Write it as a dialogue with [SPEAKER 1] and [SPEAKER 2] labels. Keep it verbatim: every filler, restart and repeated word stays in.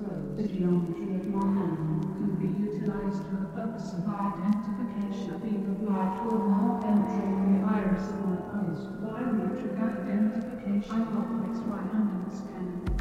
[SPEAKER 1] The geometry of Markov can be utilized for the purpose of